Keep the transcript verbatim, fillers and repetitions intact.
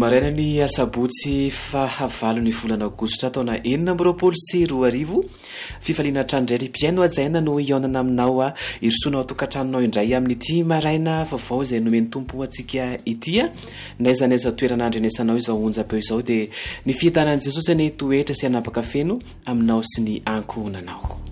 maraina ny asabotsy fahavalo ny volana aogositra taona enina amby roapolo sy roa arivo fifaliana trandray ripiaino ajaina no ionana aminao a irsonao atokatranonao indray amin'ity maraina vaovao izay nomeny tompo antsika itya naiza naiza toerana andrenesanao izao onjam-peo izao dia ny fihitanan'i Jesosy ny toetra sy anapaka feno aminao sy ny ankohonanao.